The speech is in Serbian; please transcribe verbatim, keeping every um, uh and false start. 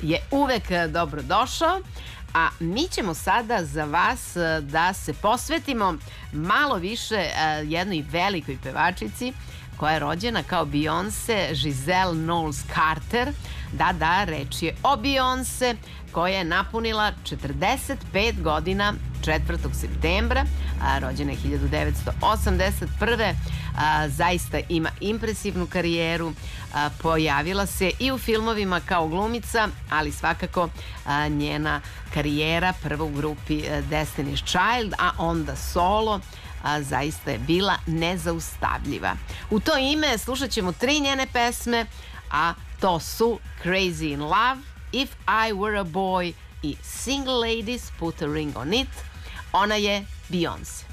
je uvek dobrodošao, a mi ćemo sada za vas da se posvetimo malo više jednoj velikoj pevačici koja je rođena kao Beyoncé, Giselle Knowles-Carter. Da, da, reč je o Beyoncé koja je napunila četrdeset pet godina četvrtog septembra, a rođena je hiljadu devetsto osamdeset prve. A, zaista ima impresivnu karijeru, a, pojavila se i u filmovima kao glumica, ali svakako a, njena karijera prvo u grupi Destiny's Child, a onda solo, a, zaista je bila nezaustavljiva. U to ime slušat ćemo tri njene pesme, a to su Crazy in Love, If I Were a Boy i Single Ladies Put a Ring on It. Ona je Beyoncé.